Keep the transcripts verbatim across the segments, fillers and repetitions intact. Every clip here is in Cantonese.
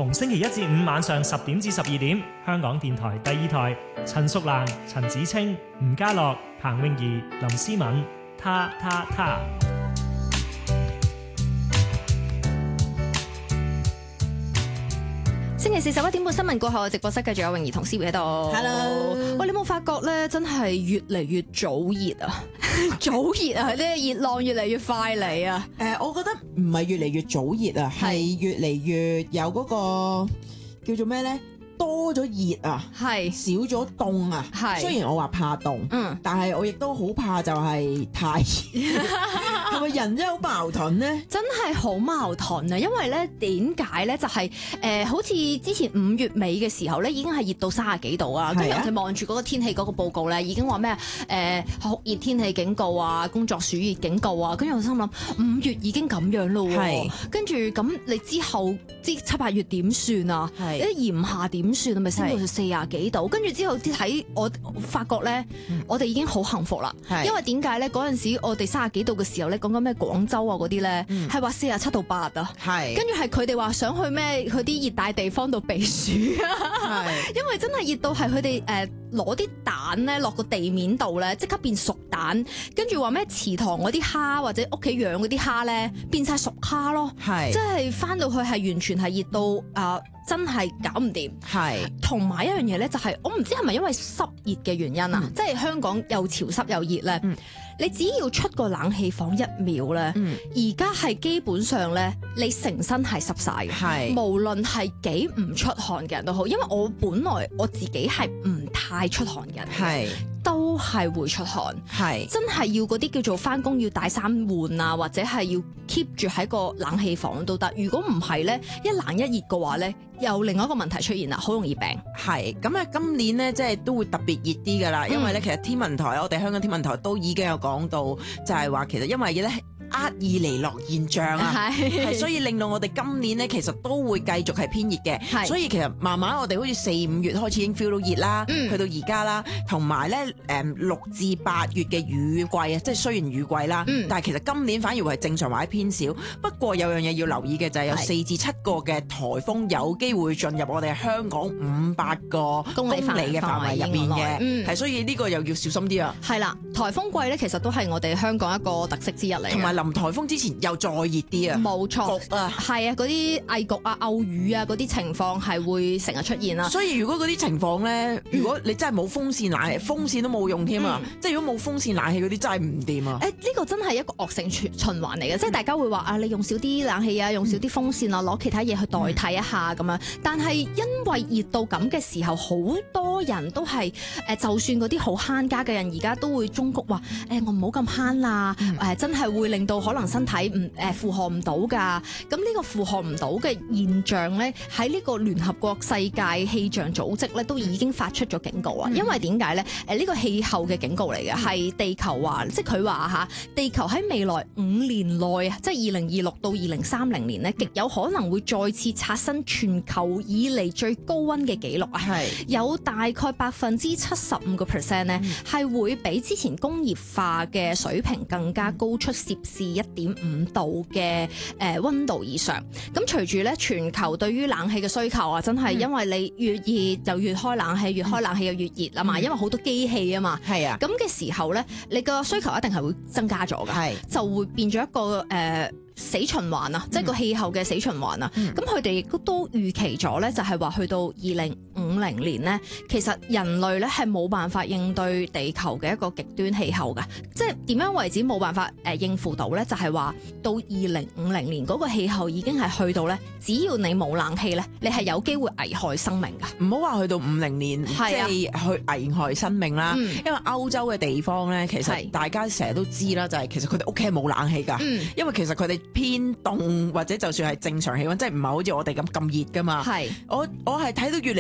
逢星期一至五晚上十點至十二點，香港電台第二台，陳淑蘭、陳子清、吳家樂、彭詠儀、林思敏，他他他。 星期四十一點半新聞過後，直播室繼續有泳兒同思慧喺度。 Hello， 喂，你有冇發覺咧？真係越嚟越早熱啊！早熱啊！呢熱浪越嚟越快嚟啊！ 誒、呃，我覺得唔係越嚟越早熱啊，係越嚟越有嗰、嗰個叫做咩咧？多咗熱啊， 係少咗凍啊。 係雖然我話怕凍， 嗯， 但係我亦都好怕就係太熱。係咪人真係好矛盾咧？ 真係好矛盾啊！因為咧點解咧？就係、是、誒、呃，好似之前五月尾嘅時候咧，已經係熱到三十幾度啊！跟住我哋望住嗰個天氣嗰個報告咧，已經話咩誒酷熱天氣警告啊，工作暑熱警告啊！跟住我心諗五月已經咁樣咯喎，跟住咁你之後即七八月點算啊？一炎夏點算啊？咪升到四十幾度，跟住之後睇我發覺咧，嗯、我哋已經好幸福啦。因為點解咧？嗰陣時我哋三十幾度嘅時候咧，講緊咩廣州啊嗰啲咧，係話四十七度八啊。係，跟住係佢哋話想去咩？去啲熱帶地方度避暑啊。係，因為真係熱到係佢哋誒攞啲蛋咧落個地面度咧，即刻變熟蛋。跟住話咩？池塘嗰啲蝦或者屋企養嗰啲蝦咧，變晒熟蝦咯。係，即係翻到去係完全係熱到啊！呃真係搞唔掂，係同埋一樣嘢咧，就係我唔知係咪因為濕熱嘅原因啊，嗯、即係香港又潮濕又熱咧，嗯、你只要出個冷氣房一秒咧，而家係基本上咧，你成身係濕晒嘅，係無論係幾唔出汗嘅人都好，因為我本來我自己係唔太出汗嘅人，係。都係會出汗，係真係要嗰啲叫做返工要帶衫換啊，或者係要 keep 住喺個冷氣房都得。如果唔係咧，一冷一熱嘅話咧，有另外一個問題出現啦，好容易病。 係咁啊，今年咧即係都會特別熱啲㗎啦，因為咧其實天文台我哋香港天文台都已經有講到，就係話其實因為咧。厄爾尼諾現象啊，係所以令到我哋今年咧，其實都會繼續係偏熱嘅。所以其實慢慢我哋好似四五月開始已經 feel 到熱啦，嗯、去到而家啦，同埋咧誒六至八月嘅雨季啊，即係雖然雨季啦，嗯、但係其實今年反而會係正常或者偏少。不過有樣嘢要留意嘅就係有四至七個嘅颱風有機會進入我哋香港五百個公里嘅範圍入面嘅，係、嗯、所以呢個又要小心啲啊。 係啦，颱風季咧其實都係我哋香港一個特色之一嚟。 同埋臨颱風之前又再熱啲啊！ 冇錯，焗啊，係啊，嗰啲翳焗啊、偶雨啊嗰啲情況係會成日出現啦。 所以如果嗰啲情況咧，如果你真係冇風扇冷氣，風扇都冇用添啊！嗯、即係如果冇風扇冷氣嗰啲真係唔掂啊！誒， 呢個真係一個惡性循環嚟嘅，嗯、即係大家會話啊，你用少啲冷氣啊，用少啲風扇啊，攞其他嘢去代替一下咁樣。嗯、但係因為熱到咁嘅時候，好多人都係誒，就算嗰啲好慳家嘅人，而家都會忠告話誒，我唔好咁慳啦，誒、嗯，真係會令到可能身體唔誒負荷唔到㗎，咁呢個負荷唔到嘅現象咧，喺呢個聯合國世界氣象組織咧都已經發出咗警告啊！嗯、因為點解咧？誒呢個氣候嘅警告嚟嘅，係地球話，即係佢話嚇，地球喺未來五年內啊，即係二零二六到二零三零年咧，極有可能會再次刷新全球以嚟最高溫嘅紀錄啊！係是有大概百分之七十五個 percent 咧，係、嗯、會比之前工業化嘅水平更加高出攝氏一點五度嘅誒溫度以上，咁隨住咧全球對於冷氣嘅需求啊，真係因為你越熱就越開冷氣，越開冷氣又越熱啊嘛，嗯、因為好多機器啊嘛，係啊，咁嘅時候咧，你個需求一定係會增加咗㗎，係就會變咗一個誒。呃死循環啊，即係個氣候嘅死循環啊。咁佢哋亦都都預期咗咧，就係話去到二零五零年咧，其實人類咧係冇辦法應對地球嘅一個極端氣候㗎。即係點樣為止冇辦法誒應付到咧？就係話到二零五零年嗰個氣候已經係去到咧，只要你冇冷氣咧，你係有機會危害生命㗎。 唔好話去到五零年，即係去危害生命啦。嗯、因為歐洲嘅地方咧，其實大家成日都知啦，就係其實佢哋屋企係冇冷氣㗎。嗯、因為其實佢哋偏凍或者就算係正常氣溫，即係唔係好似我哋咁咁熱噶嘛？係是我我係睇到越嚟越多人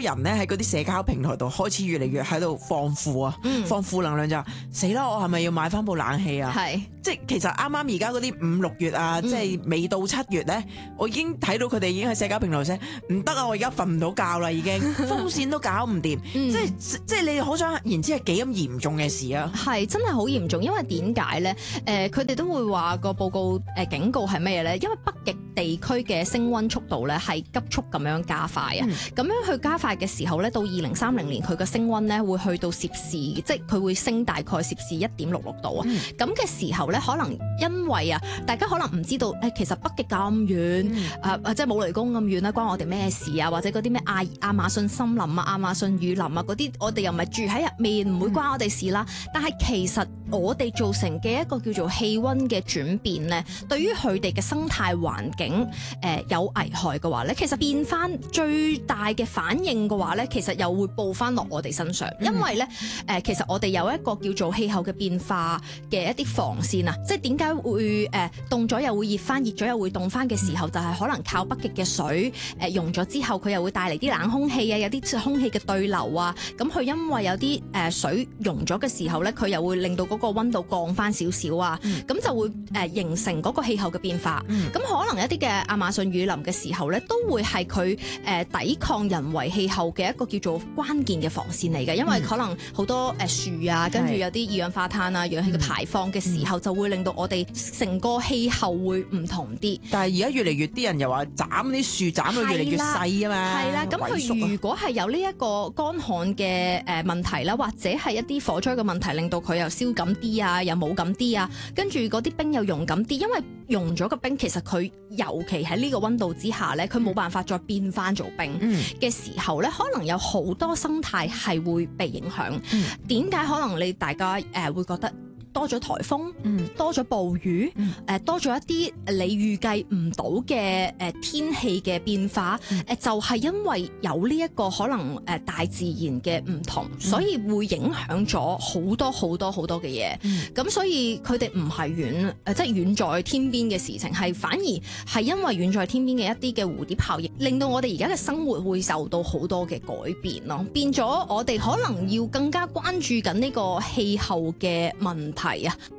人咧喺嗰啲社交平台度開始越嚟越喺度放負啊， 嗯、 放負能量就死啦！我係咪要買翻部冷氣啊？ 係，即係其實啱啱而家嗰啲五六月啊，嗯、即係未到七月咧，我已經睇到佢哋已經喺社交平台寫唔得啊！我而家瞓唔到覺啦，已經風扇都搞唔掂，嗯、即係即係你可想而知係幾咁嚴重嘅事啊！ 係真係好嚴重，因為點解咧？誒、呃，佢哋都會話個報告誒、呃、警告係咩嘢咧？因為北極地區嘅升溫速度咧係急速咁樣加快啊！咁、嗯、樣去加快嘅時候咧，到二零三零年佢嘅升溫咧會去到攝氏，即係佢會升大概攝氏一點六六度啊！咁嘅、嗯、時候咧，可能因為啊，大家可能唔知道誒，其實北極咁遠，誒、嗯呃、即係冇雷公咁遠啦，關我哋咩事啊？或者嗰啲咩亞亞馬遜森林啊、亞馬遜雨林啊嗰啲，我哋又唔係住喺入面，唔會關我哋事啦。嗯、但係其實我哋造成嘅一個叫做氣溫嘅轉變咧，對於佢哋嘅生態環境誒、呃、有危害嘅話咧，其實變翻最大嘅反應嘅話咧，其實又會報翻落我哋身上，因為咧誒、呃、其實我哋有一個叫做氣候嘅變化嘅一啲防線啊，即係點解會誒凍咗又會熱翻，熱咗又會凍翻嘅時候，就係、是、可能靠北極嘅水誒溶咗之後，佢又會帶嚟啲冷空氣啊，有啲空氣嘅對流啊，咁佢因為有啲誒水溶咗嘅時候咧，佢又會令到嗰個溫度降翻少少啊，咁、嗯、就會誒形成嗰個氣候嘅變化。咁、嗯、可能一啲嘅亞馬遜雨林嘅時候咧，都會係佢誒抵抗人為氣候嘅一個叫做關鍵嘅防線嚟嘅，因為可能好多誒樹啊，跟住有啲二氧化碳啊、氧氣嘅排放嘅時候，嗯、就會令到我哋成個氣候會唔同啲。 但係而家越嚟越啲人又話斬啲樹斬到越嚟越細啊嘛， 係啦，咁佢如果係有呢一個乾旱嘅誒問題啦，或者係一啲火災嘅問題，令到佢又燒咁啲啊，又冇咁啲啊，跟住嗰啲冰又溶咁啲，因為溶咗個冰，其實佢尤其喺呢個溫度之下咧，佢冇辦法再變翻做冰嘅時候咧，可能有好多生態係會被影響。點解、嗯、可能你大家誒、呃、會覺得多咗颱風，嗯、多咗暴雨，誒、嗯呃、多咗一啲你預計唔到嘅誒天氣嘅變化，誒、嗯呃、就係、是、因為有呢一個可能誒大自然嘅唔同，嗯、所以會影響咗好多好多好多嘅嘢。咁、嗯、所以佢哋唔係遠誒，即係遠在天邊嘅事情，係反而係因為遠在天邊嘅一啲嘅蝴蝶效應，令到我哋而家嘅生活會受到好多嘅改變咯，變咗我哋可能要更加關注緊呢個氣候嘅問題啊。